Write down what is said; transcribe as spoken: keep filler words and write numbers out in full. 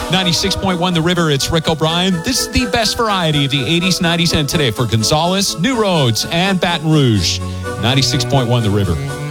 ninety-six point one The River, it's Rick O'Brien. This is the best variety of the eighties, nineties, and today for Gonzales, New Roads, and Baton Rouge. ninety-six point one The River.